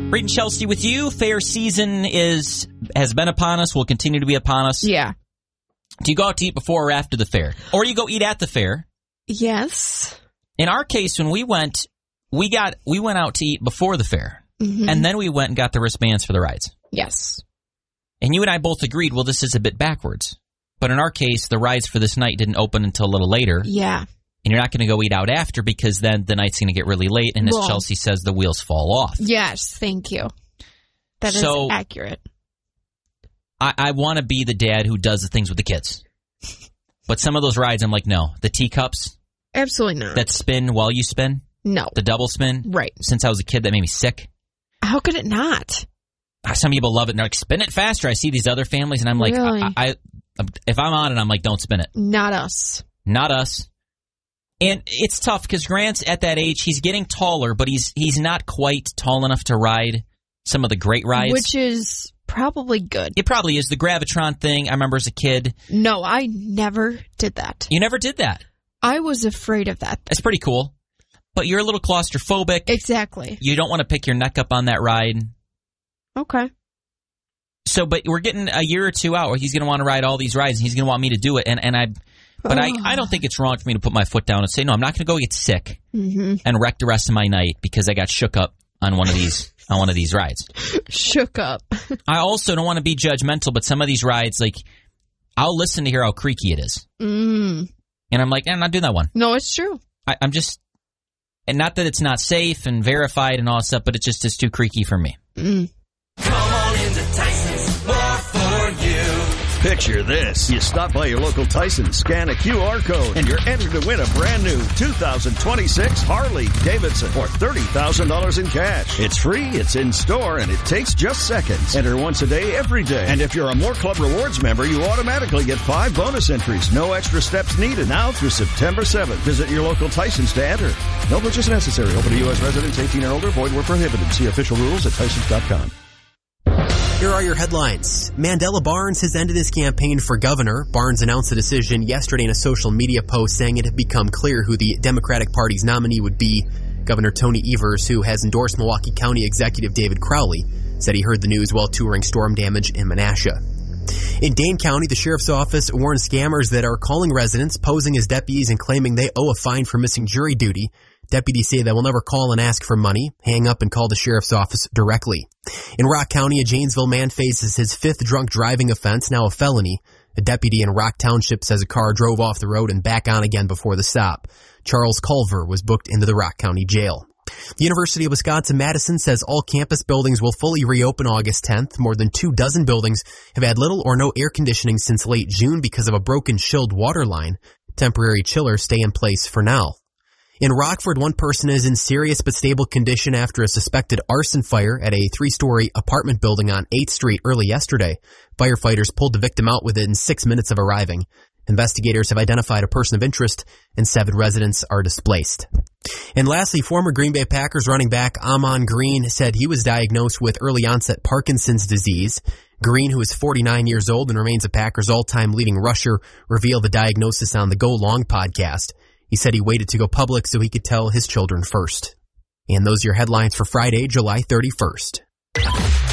Reed and Chelsea with you. Fair season has been upon us, will continue to be upon us. Yeah. Do you go out to eat before or after the fair? Or you go eat at the fair? Yes. In our case, when we went out to eat before the fair. Mm-hmm. And then we went and got the wristbands for the rides. Yes. And you and I both agreed, well, this is a bit backwards. But in our case, the rides for this night didn't open until a little later. Yeah. And you're not going to go eat out after because then the night's going to get really late. And as Chelsea says, the wheels fall off. Yes, thank you. That is accurate. I want to be the dad who does the things with the kids. But some of those rides, I'm like, no. The teacups? Absolutely not. That spin while you spin? No. The double spin? Right. Since I was a kid, that made me sick. How could it not? Some people love it. And they're like, spin it faster. I see these other families, and I'm like, really? If I'm on it, I'm like, don't spin it. Not us. Not us. And it's tough because Grant's at that age. He's getting taller, but he's not quite tall enough to ride some of the great rides. Which is probably good. It probably is. The Gravitron thing, I remember as a kid. No, I never did that. You never did that? I was afraid of that. That's pretty cool. But you're a little claustrophobic. Exactly. You don't want to pick your neck up on that ride. Okay. So, but we're getting a year or two out where he's going to want to ride all these rides, and he's going to want me to do it. I don't think it's wrong for me to put my foot down and say, no, I'm not going to go get sick and wreck the rest of my night because I got shook up on one of these rides. Shook up. I also don't want to be judgmental, but some of these rides, like, I'll listen to hear how creaky it is. And I'm like, I'm not doing that one. No, it's true. I'm just, and not that it's not safe and verified and all that stuff, but it just is too creaky for me. Come on into Tyson's, more for you. Picture this. You stop by your local Tyson, scan a QR code, and you're entered to win a brand new 2026 Harley Davidson or $30,000 in cash. It's free, it's in store, and it takes just seconds. Enter once a day, every day. And if you're a More Club Rewards member, you automatically get 5 bonus entries. No extra steps needed now through September 7th. Visit your local Tyson's to enter. No purchase necessary. Open to U.S. residents 18 or older. Void where prohibited. See official rules at Tysons.com. Here are your headlines. Mandela Barnes has ended his campaign for governor. Barnes announced the decision yesterday in a social media post saying it had become clear who the Democratic Party's nominee would be. Governor Tony Evers, who has endorsed Milwaukee County Executive David Crowley, said he heard the news while touring storm damage in Menasha. In Dane County, the sheriff's office warned scammers that are calling residents, posing as deputies, and claiming they owe a fine for missing jury duty. Deputies say they will never call and ask for money. Hang up and call the sheriff's office directly. In Rock County, a Janesville man faces his 5th drunk driving offense, now a felony. A deputy in Rock Township says a car drove off the road and back on again before the stop. Charles Culver was booked into the Rock County Jail. The University of Wisconsin-Madison says all campus buildings will fully reopen August 10th. More than 24 buildings have had little or no air conditioning since late June because of a broken chilled water line. Temporary chillers stay in place for now. In Rockford, one person is in serious but stable condition after a suspected arson fire at a 3-story apartment building on 8th Street early yesterday. Firefighters pulled the victim out within 6 minutes of arriving. Investigators have identified a person of interest, and 7 residents are displaced. And lastly, former Green Bay Packers running back Ahman Green said he was diagnosed with early-onset Parkinson's disease. Green, who is 49 years old and remains a Packers all-time leading rusher, revealed the diagnosis on the Go Long podcast. He said he waited to go public so he could tell his children first. And those are your headlines for Friday, July 31st.